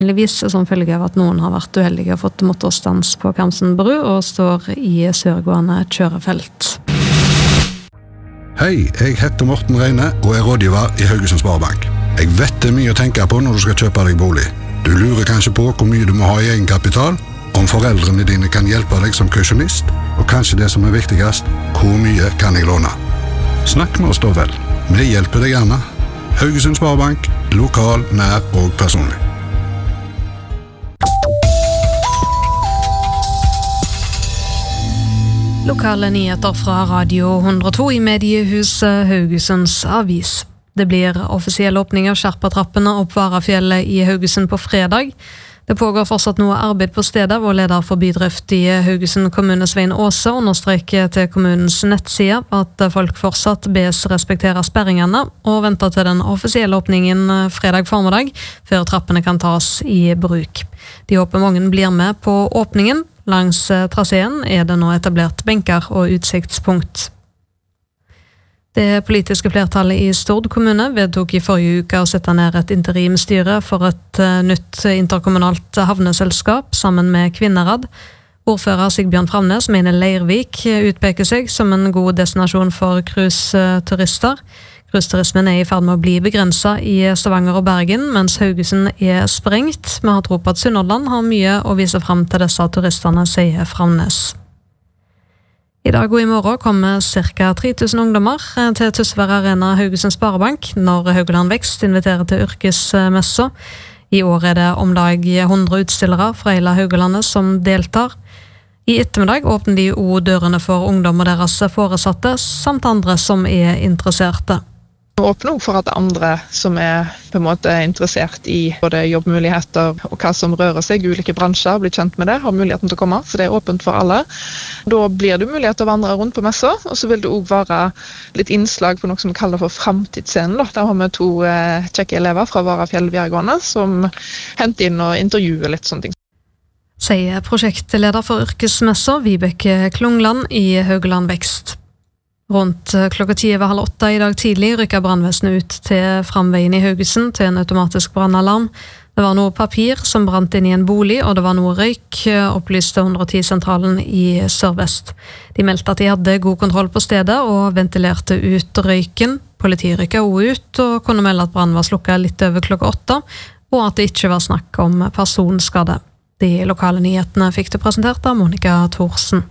Som følge av at noen har vært uheldige og fått motorstans på Kamsen bru og står i sørgående kjørefelt. Hei, jeg heter Morten Reine og er rådgiver i Haugesund Sparebank. Jeg vet det er mye å tenke på når du skal kjøpe deg bolig. Du lurer kanskje på hvor mye du må ha i egenkapital, om foreldrene dine kan hjelpe deg som kausjonist, og kanskje det som er viktigst, hvor mye kan jeg låne? Snakk med oss da vel. Vi hjelper deg gjerne. Haugesund Sparebank, lokal, nær og personlig. Lokale nyheter fra Radio 102 i mediehuset Haugesunds Avis. Det blir offisiell åpning av Skjerpatrappene opp Varafjellet i Haugesund på fredag. Det pågår fortsatt noe arbeid på stedet, og leder for bydrift i Haugesund kommune Svein Åse understreker til kommunens nettside at folk fortsatt bes respektere sperringene og venter til den offisielle åpningen fredag formiddag, før trappene kan tas i bruk. De håper mange blir med på åpningen. Langs traseen er det nå etablert benker og utsiktspunkt. Det politiske flertallet i Stord kommune vedtok i forrige uke å sette ned et interimstyre for et nytt interkommunalt havneselskap sammen med Kvinnherad. Ordfører Sigbjørn Framnes mener Leirvik utpeker seg som en god destinasjon for cruiseturister. Cruiseturismen er i ferd med å bli begrenset i Stavanger og Bergen, mens Haugesund er sprengt. Vi har tro på at Sunnhordland har mye å vise frem til disse turistene, sier Framnes. I dag og i morgen kommer ca. 3000 ungdommer til Tysvær Arena Haugesund Sparebank når Haugaland Vekst inviterer til yrkesmessa. I år er det om lag 100 utstillere fra hele Haugalandet som deltar. I ettermiddag åpner de dørene for ungdom og deres foresatte, samt andre som er interesserte. Vi åpner også for at andre som er på en måte interessert i både jobbmuligheter og hva som rører seg i ulike bransjer, blir kjent med det, har muligheten til å komme, så det er åpent for alle. Da blir det mulighet til å vandre rundt på messer, og så vil det også være litt innslag på noe som vi kaller for Framtidsscenen. Der har vi 2 kjekke elever fra Varafjell videregående som henter inn og intervjuer litt sånne ting. Sier prosjektleder for yrkesmessa Vibeke Klungland i Haugaland Vekst. Rundt klokka 7:30 i dag tidlig rykket brannvesenet ut til framveien i Haugesund til en automatisk brannalarm. Det var noe papir som brant inn i en bolig, og det var noe røyk, opplyste 110-sentralen i Sør-Vest. De meldte at de hadde god kontroll på stedet og ventilerte ut røyken. Politiet rykket også ut og kunne melde at brannen var slukket litt over klokka 8, og at det ikke var snakk om personskade. De lokale nyhetene fikk det presentert av Monica Thorsen.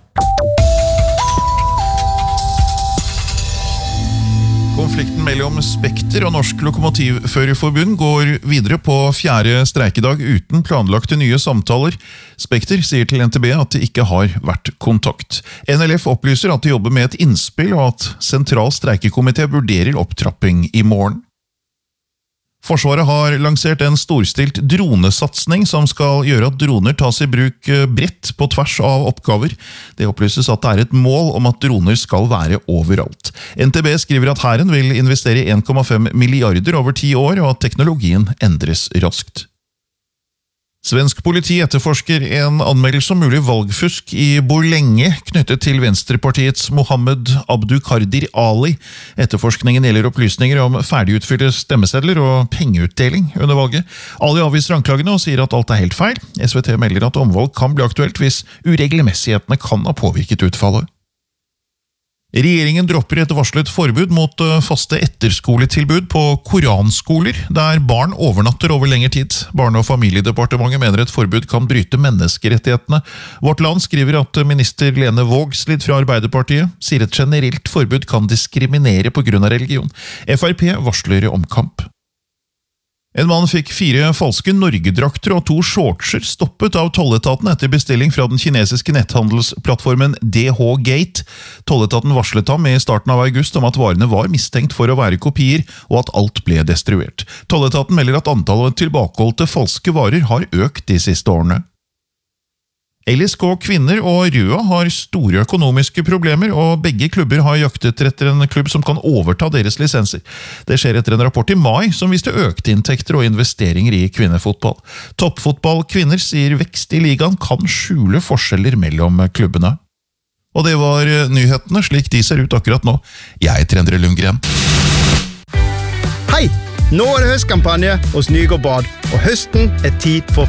Konflikten mellom Spekter og Norsk Lokomotivførerforbund går videre på 4. streikedag uten planlagte nye samtaler. Spekter sier til NTB at det ikke har vært kontakt. NLF opplyser at de jobber med et innspill og at sentral streikekomité vurderer opptrapping i morgen. Forsvaret har lansert en storstilt dronesatsning som skal gjøre at droner tas i bruk bredt på tvers av oppgaver. Det opplyses at det er et mål om at droner skal være overalt. NTB skriver at hæren vil investere 1,5 milliarder over 10 år, og at teknologien endres raskt. Svensk politi etterforsker en anmeldelse om mulig valgfusk i Borlänge knyttet til Venstrepartiets Mohammed Abduqaadir Ali. Etterforskningen gjelder opplysninger om ferdigutfylte stemmesedler og pengeutdeling under valget. Ali avviser anklagene og sier at alt er helt feil. SVT melder at omvalg kan bli aktuelt hvis uregelmessighetene kan ha påvirket utfallet. Regjeringen dropper et varslet forbud mot faste etterskoletilbud på koranskoler, der barn overnatter over lengre tid. Barne- og familiedepartementet mener et forbud kan bryte menneskerettighetene. Vårt Land skriver at minister Lene Vågslid fra Arbeiderpartiet sier et generelt forbud kan diskriminere på grunn av religion. FrP varsler omkamp. En mann fikk 4 falske Norgedrakter og 2 shortser stoppet av tolletaten etter bestilling fra den kinesiske netthandelsplattformen DH-Gate. Tolletaten varslet ham i starten av august om at varene var mistenkt for å være kopier, og at alt ble destruert. Tolletaten melder at antallet tilbakeholdte falske varer har økt de siste årene. LSK Kvinner og Røa har store økonomiske problemer, og begge klubber har jaktet etter en klubb som kan overta deres lisenser. Det skjer etter en rapport i mai som viste økte inntekter og investeringer i kvinnefotball. Toppfotball kvinner sier vekst i ligaen kan skjule forskjeller mellom klubbene. Og det var nyhetene slik de ser ut akkurat nå. Jeg er Endre Lundgren. Hei! Nå det høstkampanje hos Nygård Bad, og høsten tid for